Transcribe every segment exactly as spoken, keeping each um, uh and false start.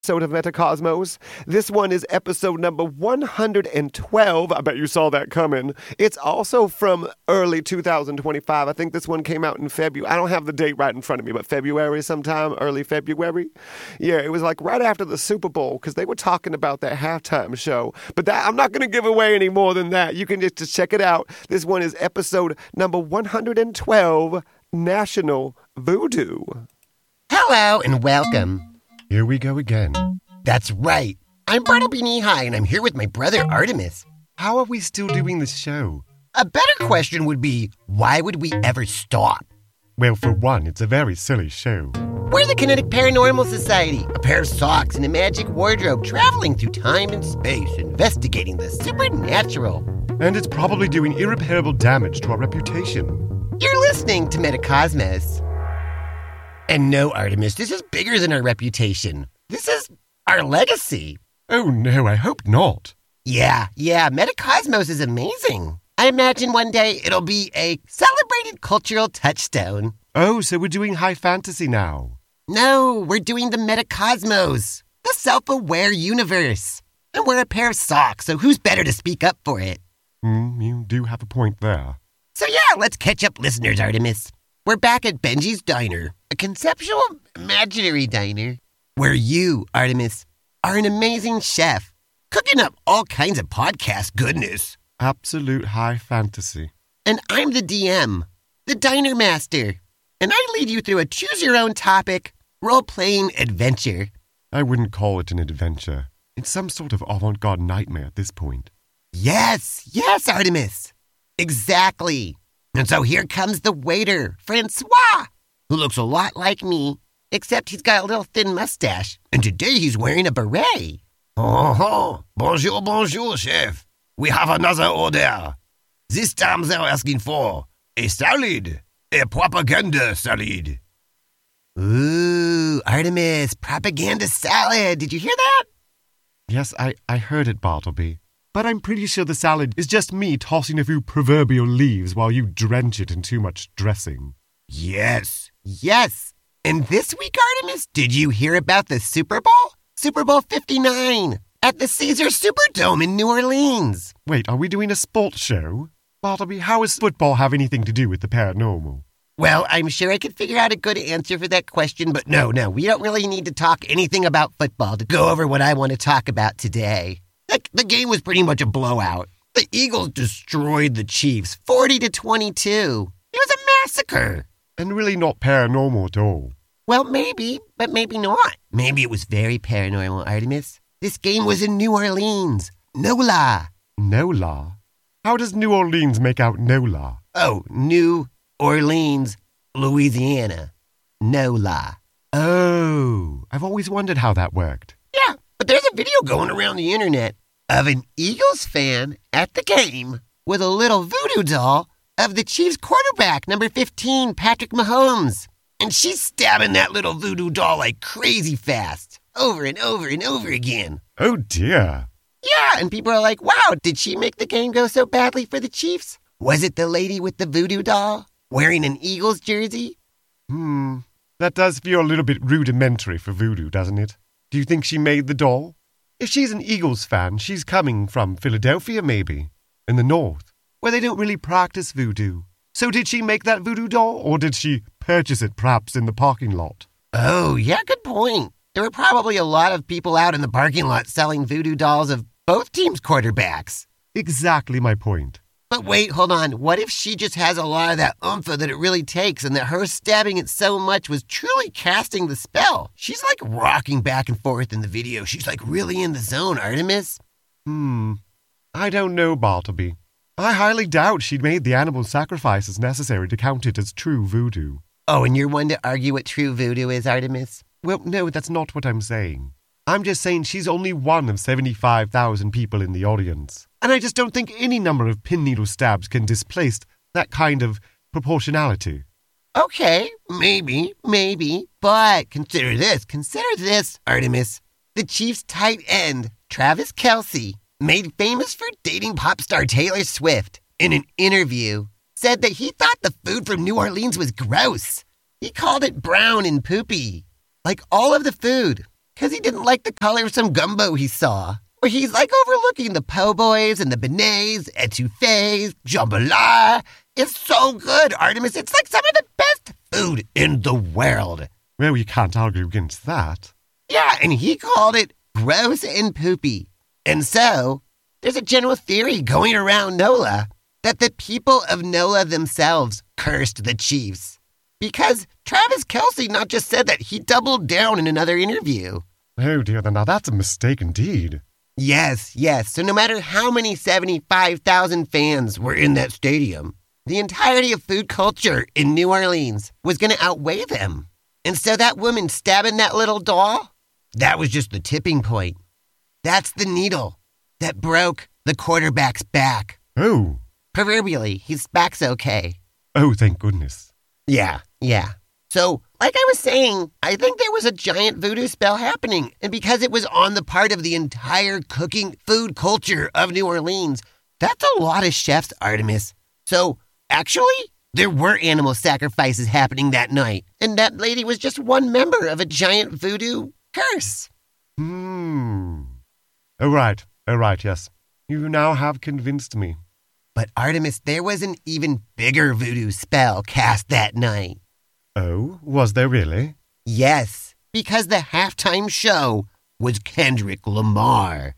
Episode of Metacosmos. This one is episode number one hundred twelve. I bet you saw that coming. It's also from early two thousand twenty-five. I think this one came out in February. I don't have the date right in front of me, but February sometime, early February. Yeah, it was like right after the Super Bowl because they were talking about that halftime show. But that, I'm not going to give away any more than that. You can just, just check it out. This one is episode number one hundred twelve, National Voodoo. Hello and welcome. Here we go again. That's right. I'm Bartleby Knee-High, and I'm here with my brother Artemis. How are we still doing this show? A better question would be, why would we ever stop? Well, for one, it's a very silly show. We're the Kinetic Paranormal Society, a pair of socks and a magic wardrobe traveling through time and space, investigating the supernatural. And it's probably doing irreparable damage to our reputation. You're listening to Metacosmos. And no, Artemis, this is bigger than our reputation. This is our legacy. Oh no, I hope not. Yeah, yeah, Metacosmos is amazing. I imagine one day it'll be a celebrated cultural touchstone. Oh, so we're doing high fantasy now. No, we're doing the Metacosmos, the self-aware universe. And we're a pair of socks, so who's better to speak up for it? Hmm, you do have a point there. So yeah, let's catch up, listeners, Artemis. We're back at Benji's Diner, a conceptual, imaginary diner, where you, Artemis, are an amazing chef, cooking up all kinds of podcast goodness. Absolute high fantasy. And I'm the D M, the Diner Master, and I lead you through a choose-your-own-topic, role-playing adventure. I wouldn't call it an adventure. It's some sort of avant-garde nightmare at this point. Yes, yes, Artemis. Exactly. And so here comes the waiter, Francois, who looks a lot like me, except he's got a little thin mustache, and today he's wearing a beret. Oh, oh, bonjour, bonjour, chef. We have another order. This time they're asking for a salad, a propaganda salad. Ooh, Artemis, propaganda salad. Did you hear that? Yes, I, I heard it, Bartleby. But I'm pretty sure the salad is just me tossing a few proverbial leaves while you drench it in too much dressing. Yes. Yes. And this week, Artemis, did you hear about the Super Bowl? Super Bowl fifty-nine at the Caesar Superdome in New Orleans. Wait, are we doing a sports show? Bartleby, how does football have anything to do with the paranormal? Well, I'm sure I could figure out a good answer for that question, but no, no, we don't really need to talk anything about football to go over what I want to talk about today. The, the game was pretty much a blowout. The Eagles destroyed the Chiefs, forty to twenty-two. It was a massacre. And really not paranormal at all. Well, maybe, but maybe not. Maybe it was very paranormal, Artemis. This game was in New Orleans. NOLA. NOLA? How does New Orleans make out NOLA? Oh, New Orleans, Louisiana. NOLA. Oh, I've always wondered how that worked. Yeah, but there's a video going around the internet of an Eagles fan at the game with a little voodoo doll of the Chiefs quarterback, number fifteen, Patrick Mahomes. And she's stabbing that little voodoo doll like crazy fast, over and over and over again. Oh, dear. Yeah, and people are like, wow, did she make the game go so badly for the Chiefs? Was it the lady with the voodoo doll wearing an Eagles jersey? Hmm, that does feel a little bit rudimentary for voodoo, doesn't it? Do you think she made the doll? If she's an Eagles fan, she's coming from Philadelphia, maybe, in the north, where they don't really practice voodoo. So did she make that voodoo doll, or did she purchase it perhaps in the parking lot? Oh, yeah, good point. There were probably a lot of people out in the parking lot selling voodoo dolls of both teams' quarterbacks. Exactly my point. But wait, hold on. What if she just has a lot of that oomph that it really takes and that her stabbing it so much was truly casting the spell? She's like rocking back and forth in the video. She's like really in the zone, Artemis. Hmm. I don't know, Bartleby. I highly doubt she'd made the animal sacrifices necessary to count it as true voodoo. Oh, and you're one to argue what true voodoo is, Artemis? Well, no, that's not what I'm saying. I'm just saying she's only one of seventy-five thousand people in the audience. And I just don't think any number of pin needle stabs can displace that kind of proportionality. Okay, maybe, maybe. But consider this, consider this, Artemis. The Chiefs' tight end, Travis Kelce, made famous for dating pop star Taylor Swift, in an interview, said that he thought the food from New Orleans was gross. He called it brown and poopy. Like all of the food. because he didn't like the color of some gumbo he saw. Where he's like overlooking the po' boys and the beignets, etouffees, jambalaya. It's so good, Artemis. It's like some of the best food in the world. Well, you can't argue against that. Yeah, and he called it gross and poopy. And so, there's a general theory going around NOLA that the people of NOLA themselves cursed the Chiefs. Because Travis Kelce not just said that, he doubled down in another interview. Oh dear, now that's a mistake indeed. Yes, yes. So no matter how many seventy-five thousand fans were in that stadium, the entirety of food culture in New Orleans was going to outweigh them. And so that woman stabbing that little doll, that was just the tipping point. That's the needle that broke the quarterback's back. Oh. Proverbially, his back's okay. Oh, thank goodness. Yeah, yeah. So, like I was saying, I think there was a giant voodoo spell happening. And because it was on the part of the entire cooking food culture of New Orleans, that's a lot of chefs, Artemis. So, actually, there were animal sacrifices happening that night. And that lady was just one member of a giant voodoo curse. Hmm. Oh, right. Oh, right, yes. You now have convinced me. But Artemis, there was an even bigger voodoo spell cast that night. Oh, was there really? Yes, because the halftime show was Kendrick Lamar.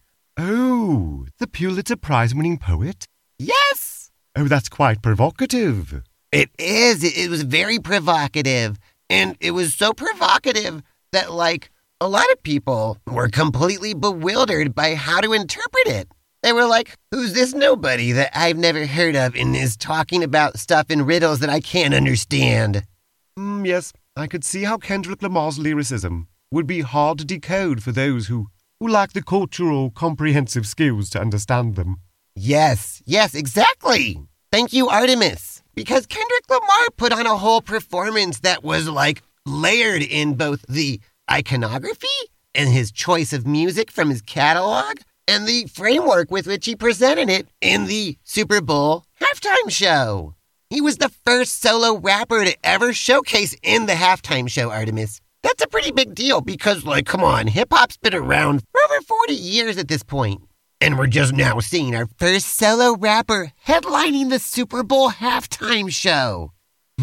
Oh, the Pulitzer Prize-winning poet? Yes! Oh, that's quite provocative. It is. It, it was very provocative. And it was so provocative that, like, a lot of people were completely bewildered by how to interpret it. They were like, who's this nobody that I've never heard of and is talking about stuff in riddles that I can't understand? Mm, yes, I could see how Kendrick Lamar's lyricism would be hard to decode for those who, who lack the cultural comprehensive skills to understand them. Yes, yes, exactly. Thank you, Artemis. Because Kendrick Lamar put on a whole performance that was like layered in both the iconography and his choice of music from his catalog and the framework with which he presented it in the Super Bowl halftime show. He was the first solo rapper to ever showcase in the halftime show, Artemis. That's a pretty big deal because, like, come on, hip-hop's been around for over forty years at this point. And we're just now seeing our first solo rapper headlining the Super Bowl halftime show.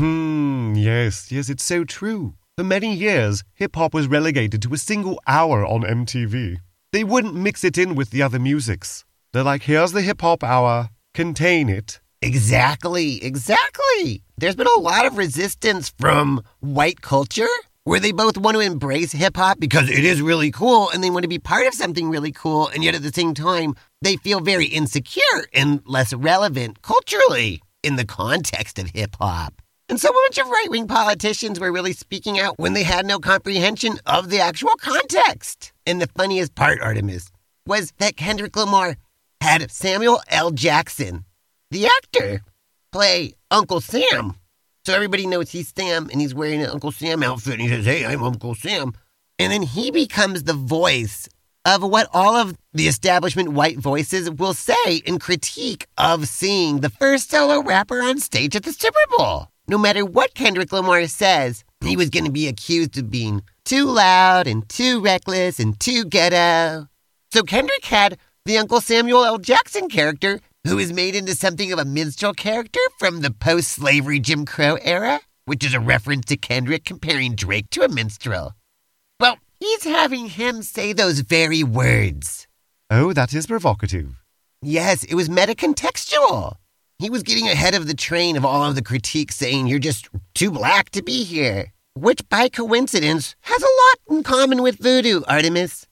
Hmm, yes, yes, it's so true. For many years, hip-hop was relegated to a single hour on M T V. They wouldn't mix it in with the other musics. They're like, here's the hip-hop hour, contain it. Exactly, exactly. There's been a lot of resistance from white culture where they both want to embrace hip-hop because it is really cool and they want to be part of something really cool, and yet at the same time, they feel very insecure and less relevant culturally in the context of hip-hop. And so a bunch of right-wing politicians were really speaking out when they had no comprehension of the actual context. And the funniest part, Artemis, was that Kendrick Lamar had Samuel L. Jackson, the actor, play Uncle Sam. So everybody knows he's Sam, and he's wearing an Uncle Sam outfit, and he says, hey, I'm Uncle Sam. And then he becomes the voice of what all of the establishment white voices will say in critique of seeing the first solo rapper on stage at the Super Bowl. No matter what Kendrick Lamar says, he was going to be accused of being too loud and too reckless and too ghetto. So Kendrick had the Uncle Samuel L. Jackson character, who is made into something of a minstrel character from the post-slavery Jim Crow era, which is a reference to Kendrick comparing Drake to a minstrel. Well, he's having him say those very words. Oh, that is provocative. Yes, it was meta-contextual. He was getting ahead of the train of all of the critiques saying you're just too black to be here, which by coincidence has a lot in common with voodoo, Artemis.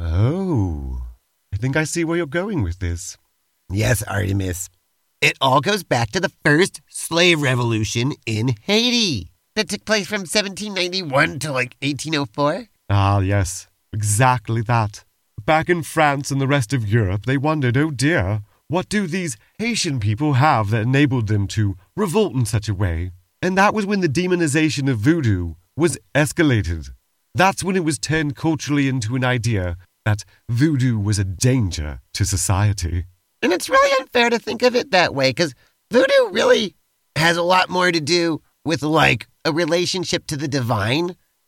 Oh, I think I see where you're going with this. Yes, Artemis. It all goes back to the first slave revolution in Haiti that took place from seventeen ninety-one to like eighteen oh four. Ah, yes, exactly that. Back in France and the rest of Europe, they wondered, oh dear, what do these Haitian people have that enabled them to revolt in such a way? And that was when the demonization of voodoo was escalated. That's when it was turned culturally into an idea that voodoo was a danger to society. And it's really unfair to think of it that way, because voodoo really has a lot more to do with, like, a relationship to the divine,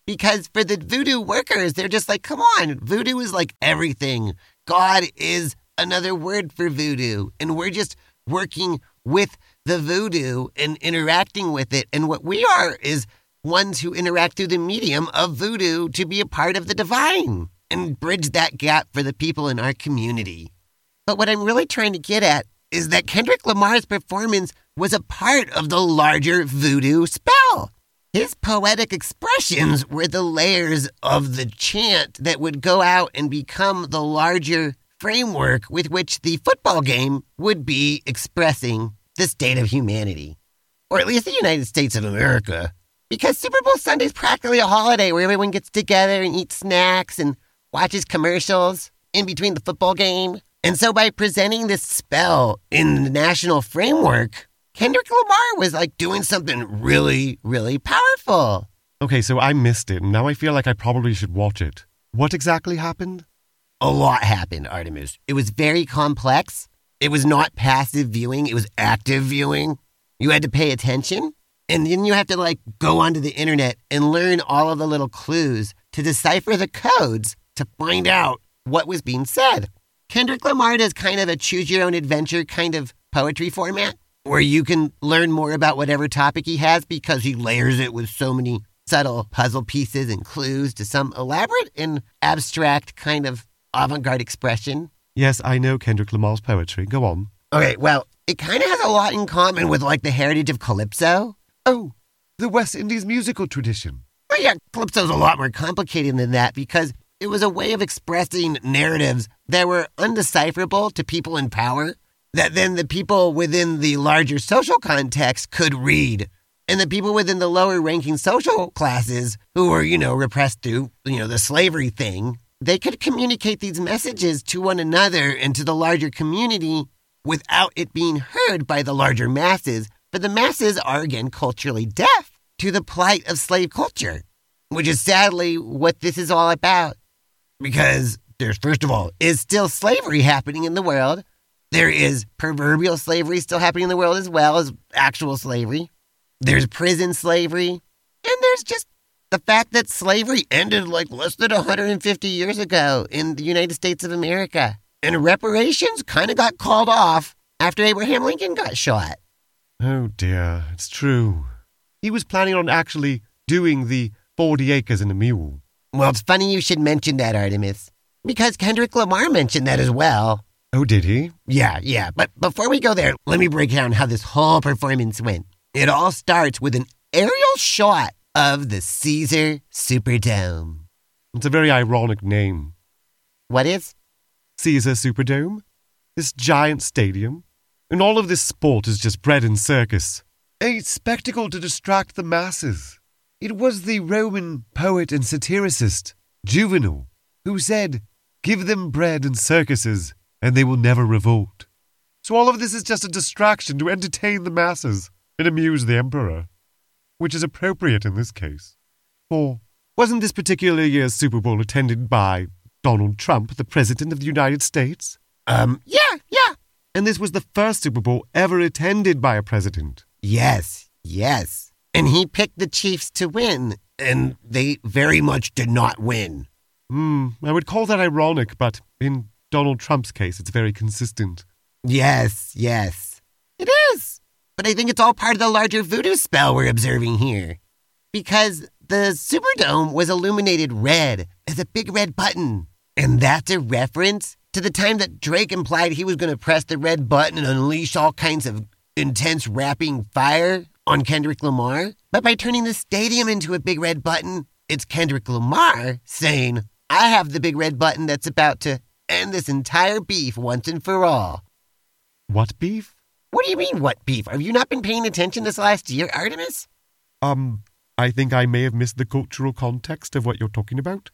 Because for the voodoo workers, they're just like, come on, voodoo is like everything. God is another word for voodoo. And we're just working with the voodoo and interacting with it. And what we are is ones who interact through the medium of voodoo to be a part of the divine and bridge that gap for the people in our community. But what I'm really trying to get at is that Kendrick Lamar's performance was a part of the larger voodoo spell. His poetic expressions were the layers of the chant that would go out and become the larger framework with which the football game would be expressing the state of humanity. Or at least the United States of America. Because Super Bowl Sunday is practically a holiday where everyone gets together and eats snacks and watches commercials in between the football game. And so by presenting this spell in the national framework, Kendrick Lamar was like doing something really, really powerful. Okay, so I missed it, and now I feel like I probably should watch it. What exactly happened? A lot happened, Artemis. It was very complex. It was not passive viewing. It was active viewing. You had to pay attention. And then you have to like go onto the internet and learn all of the little clues to decipher the codes to find out what was being said. Kendrick Lamar does kind of a choose your own adventure kind of poetry format, where you can learn more about whatever topic he has because he layers it with so many subtle puzzle pieces and clues to some elaborate and abstract kind of avant-garde expression. Yes, I know Kendrick Lamar's poetry. Go on. Okay, well, it kind of has a lot in common with like the heritage of Calypso. Oh, the West Indies musical tradition. But yeah, Calypso's a lot more complicated than that because it was a way of expressing narratives that were undecipherable to people in power, that then the people within the larger social context could read. And the people within the lower ranking social classes who were, you know, repressed through, you know, the slavery thing, they could communicate these messages to one another and to the larger community without it being heard by the larger masses. But the masses are, again, culturally deaf to the plight of slave culture, which is sadly what this is all about. Because there's, first of all, is still slavery happening in the world. There is proverbial slavery still happening in the world as well as actual slavery. There's prison slavery. And there's just the fact that slavery ended like less than one hundred fifty years ago in the United States of America. And reparations kind of got called off after Abraham Lincoln got shot. Oh dear, it's true. He was planning on actually doing the forty acres and a mule. Well, it's funny you should mention that, Artemis, because Kendrick Lamar mentioned that as well. Oh, did he? Yeah, yeah. But before we go there, let me break down how this whole performance went. It all starts with an aerial shot of the Caesar Superdome. It's a very ironic name. What is? Caesar Superdome. This giant stadium. And all of this sport is just bread and circus. A spectacle to distract the masses. It was the Roman poet and satiricist, Juvenal, who said, "Give them bread and circuses, and they will never revolt." So all of this is just a distraction to entertain the masses and amuse the emperor, which is appropriate in this case. For wasn't this particular year's Super Bowl attended by Donald Trump, the President of the United States? Um, yeah, yeah. And this was the first Super Bowl ever attended by a president. Yes, yes. And he picked the Chiefs to win, and they very much did not win. Hmm, I would call that ironic, but in Donald Trump's case, it's very consistent. Yes, yes. It is. But I think it's all part of the larger voodoo spell we're observing here. Because the Superdome was illuminated red as a big red button. And that's a reference to the time that Drake implied he was going to press the red button and unleash all kinds of intense rapping fire on Kendrick Lamar. But by turning the stadium into a big red button, it's Kendrick Lamar saying, I have the big red button that's about to end this entire beef once and for all. What beef? What do you mean, what beef? Have you not been paying attention this last year, Artemis? Um, I think I may have missed the cultural context of what you're talking about.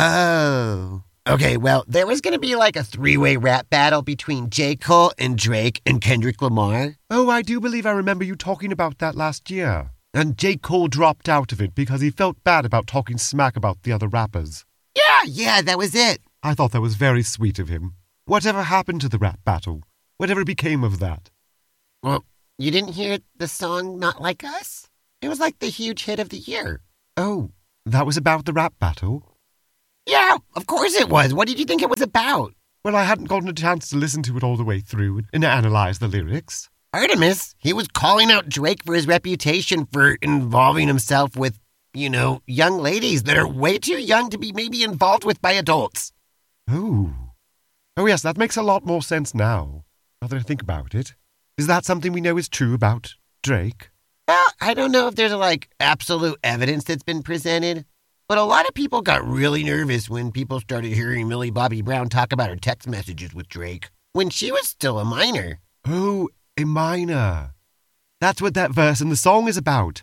Oh. Okay, well, there was going to be like a three-way rap battle between J. Cole and Drake and Kendrick Lamar. Oh, I do believe I remember you talking about that last year. And J. Cole dropped out of it because he felt bad about talking smack about the other rappers. Yeah, yeah, that was it. I thought that was very sweet of him. Whatever happened to the rap battle? Whatever became of that? Well, you didn't hear the song Not Like Us? It was like the huge hit of the year. Oh, That was about the rap battle? Yeah, of course it was. What did you think it was about? Well, I hadn't gotten a chance to listen to it all the way through and analyze the lyrics. Artemis, he was calling out Drake for his reputation for involving himself with, you know, young ladies that are way too young to be maybe involved with by adults. Oh. Oh, yes, that makes a lot more sense now, now that I think about it. Is that something we know is true about Drake? Well, I don't know if there's, like, absolute evidence that's been presented, but a lot of people got really nervous when people started hearing Millie Bobby Brown talk about her text messages with Drake when she was still a minor. Oh, a minor. That's what that verse in the song is about.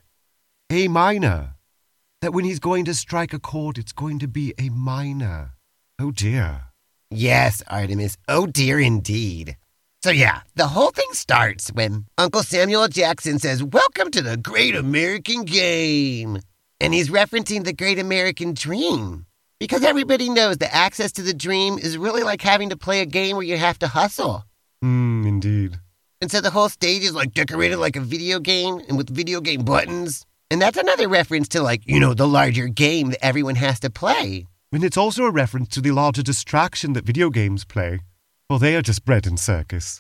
A minor. That when he's going to strike a chord, it's going to be a minor. Oh, dear. Yes, Artemis. Oh, dear, indeed. So, yeah, the whole thing starts when Uncle Samuel Jackson says, "Welcome to the Great American Game." And he's referencing the Great American Dream. Because everybody knows that access to the dream is really like having to play a game where you have to hustle. Hmm, indeed. And so the whole stage is like decorated like a video game and with video game buttons. And that's another reference to, like, you know, the larger game that everyone has to play. And it's also a reference to the larger distraction that video games play. Well, they are just bread and circus.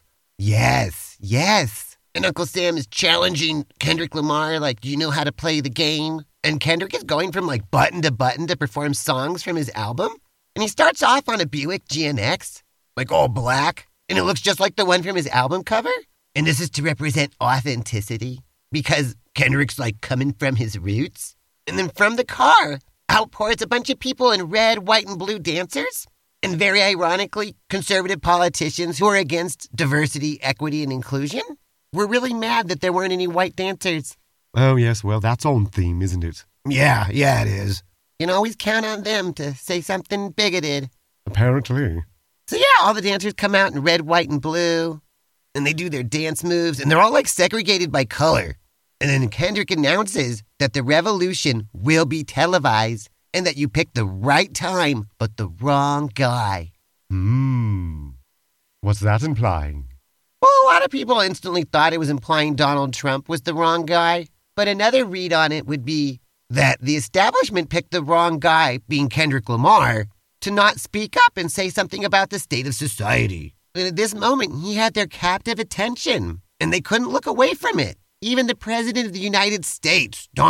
Yes, yes. And Uncle Sam is challenging Kendrick Lamar, like, do you know how to play the game? And Kendrick is going from, like, button to button to perform songs from his album. And he starts off on a Buick G N X, like all black. And it looks just like the one from his album cover. And this is to represent authenticity because Kendrick's, like, coming from his roots. And then from the car, outpours a bunch of people in red, white, and blue dancers. And very ironically, conservative politicians who are against diversity, equity, and inclusion were really mad that there weren't any white dancers. Oh, yes, well, that's on theme, isn't it? Yeah, yeah, it is. You can always count on them to say something bigoted. Apparently. So, yeah, all the dancers come out in red, white, and blue. And they do their dance moves. And they're all, like, segregated by color. And then Kendrick announces that the revolution will be televised. And that you picked the right time, but the wrong guy. Hmm. What's that implying? Well, a lot of people instantly thought it was implying Donald Trump was the wrong guy. But another read on it would be that the establishment picked the wrong guy, being Kendrick Lamar, to not speak up and say something about the state of society. And at this moment, he had their captive attention, and they couldn't look away from it. Even the President of the United States, Donald